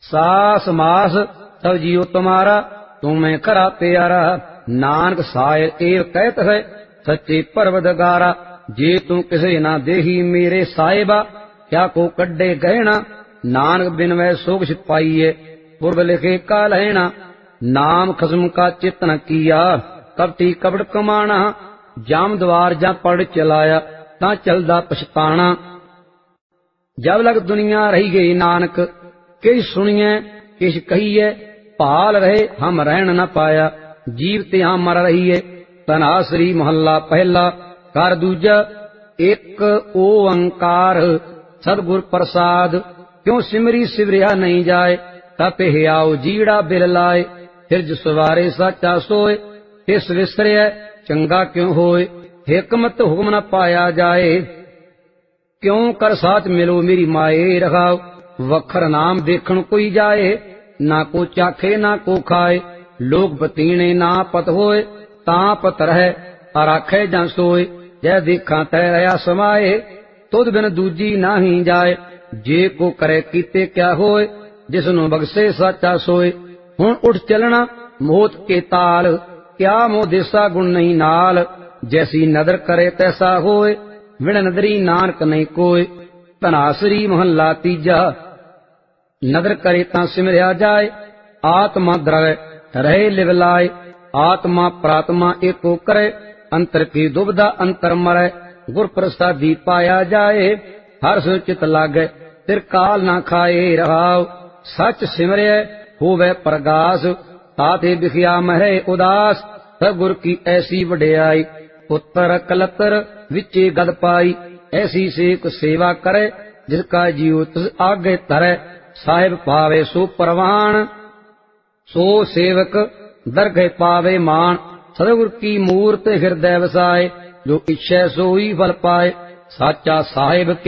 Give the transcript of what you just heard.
सास मास सब जियो तुम्हारा, तुम्हें खरा प्यारा। नानक सायर एव कहत है, सच्चे परवदगारा। जे तू किसे ना देही मेरे साहिबा, क्या को कड्डे गहना। नानक बिन वै सोग छिपाइए, पूर्व लिखे का लहना। नाम खसम का चित न किया, कपटी कपट कमाना। जाम द्वार जा पड़ चलाया, ता चलदा पछताना। जब लग दुनिया रही गई नानक, किस सुनिए किस कहिए। भाल रहे हम रहन न पाया, जीव त्यां मर रहीए। तनासरी मोहल्ला पहला कर दूजा, एक ओंकार सतगुर प्रसाद। क्यों सिमरी सिवरिया नहीं जाए, तपे हियाओ जीड़ा बिल लाए। फिर सवारे साचा सोए, तिस विसरे चंगा क्यों होए। हिकमत हुक्म न पाया जाए, क्यों कर साथ मिलो मेरी माए रखाओ। वखर नाम देखण कोई जाए, ना को चाखे ना को खाए। लोग पतीने ना पत होए, ता पत रहे आराखे जां सोए। जै देखा तै रहा समाए, तुद बिन दूजी नाही जाए। जे को करे कीते क्या होए, जिसनु बगसे साचा सोए। हुण उठ चलना मोत के ताल, क्या मोह देसा गुण नहीं नाल। जैसी नदर करे तैसा होए, विण नदरी नानक नहीं कोय। धनासरी मोहल्ला तीजा, नदर करे ता सिमरिया जाए। आत्मा द्रवै रहे लिव लाए, आत्मा प्रात्मा एको करे। अंतर की दुबदा अंतर मरै, गुर प्रसादी पाया जाए। हर सो चित लागै तिरकाल ना खाए रहाओ। सच सिमरै होवै प्रगास, ताते बिखिया मरै उदास। गुर की ऐसी वड्याई, पुत्र कलतर विचे गद पाई। ऐसी सेक सेवा करे, जिसका जीव तिस आगे धरै। साहिब पावे सो परवान, सो सेवक दरगह पावे मान। सतगुर की मूर्त हृदय वसाए, जो इच्छै सोई फल पाए। साचा साहिब